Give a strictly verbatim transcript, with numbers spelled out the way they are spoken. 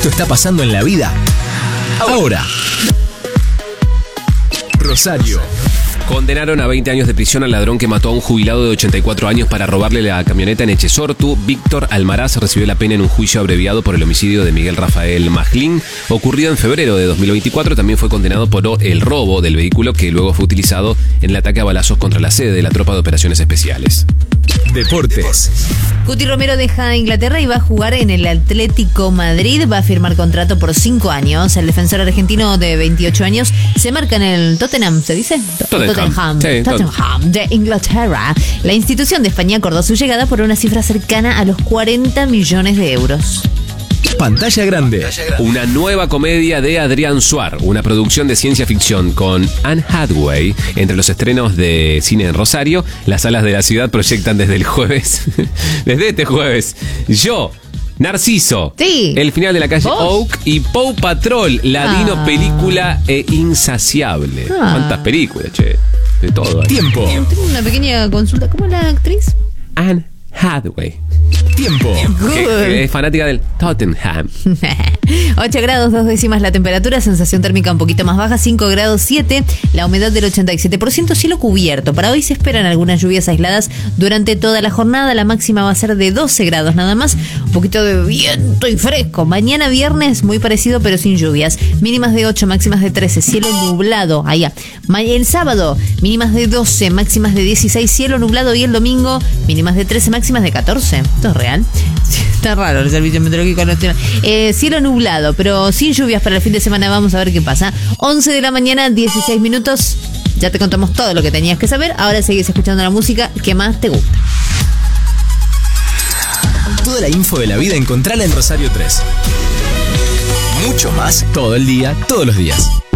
Esto está pasando en la vida ahora. Rosario. Condenaron a veinte años de prisión al ladrón que mató a un jubilado de ochenta y cuatro años para robarle la camioneta en Echesortu. Víctor Almaraz recibió la pena en un juicio abreviado por el homicidio de Miguel Rafael Majlín, ocurrido en febrero de dos mil veinticuatro. También fue condenado por el robo del vehículo que luego fue utilizado en el ataque a balazos contra la sede de la Tropa de Operaciones Especiales. Deportes. Cuti Romero deja Inglaterra y va a jugar en el Atlético Madrid. Va a firmar contrato por cinco años. El defensor argentino de veintiocho años se marca en el Tottenham, ¿se dice? Tottenham. Tottenham, Sí, Tottenham de Inglaterra. La institución de España acordó su llegada por una cifra cercana a los cuarenta millones de euros. Pantalla grande. Una nueva comedia de Adrián Suar, una producción de ciencia ficción con Anne Hathaway. Entre los estrenos de cine en Rosario, las salas de la ciudad proyectan desde el jueves, desde este jueves, Yo, Narciso, Sí. El final de la calle ¿Vos? Oak y Paw Patrol, la Ah. dino película e insaciable. Ah. ¿Cuántas películas, che? De todo ahí. Tiempo. Tengo una pequeña consulta. ¿Cómo es la actriz? Anne Hathaway, Tiempo. que, que es fanática del Tottenham. ocho grados, dos décimas la temperatura, sensación térmica un poquito más baja, cinco grados siete, la humedad del ochenta y siete por ciento, cielo cubierto. Para hoy se esperan algunas lluvias aisladas durante toda la jornada, la máxima va a ser de doce grados nada más, un poquito de viento y fresco. Mañana viernes muy parecido pero sin lluvias, mínimas de ocho, máximas de trece, cielo nublado, allá. El sábado, mínimas de doce, máximas de dieciséis, cielo nublado, y el domingo, mínimas de trece, máximas de catorce. Esto es real. Está raro el servicio meteorológico nacional. Eh, cielo nublado, pero sin lluvias para el fin de semana. Vamos a ver qué pasa. once de la mañana, dieciséis minutos. Ya te contamos todo lo que tenías que saber. Ahora seguís escuchando la música que más te gusta. Toda la info de la vida encontrala en Rosario tres. Mucho más todo el día, todos los días.